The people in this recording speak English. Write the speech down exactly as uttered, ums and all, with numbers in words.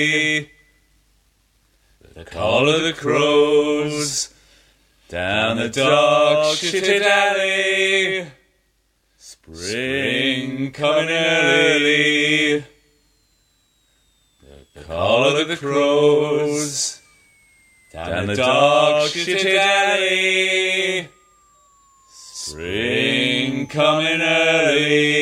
The call of the crows down the dark shitted alley. Spring coming early. The call of the crows down the dark shitted alley. Spring coming early.